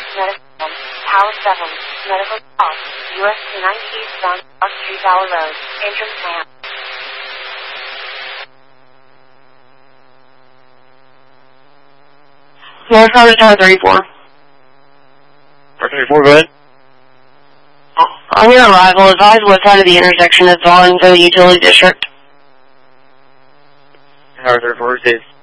Medical, Tower 7, Medical Call, US 290 Eastbound, South Street Tower Road, entrance ramp. North Tower to Tower 34. Tower 34, go ahead. On your arrival, advise what side of the intersection is on the utility district. Tower 34, is